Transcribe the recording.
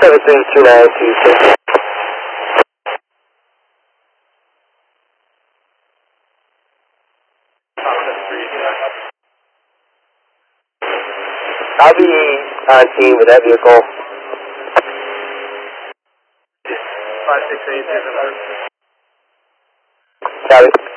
732926. I'll be on scene with that vehicle. 568. Copy.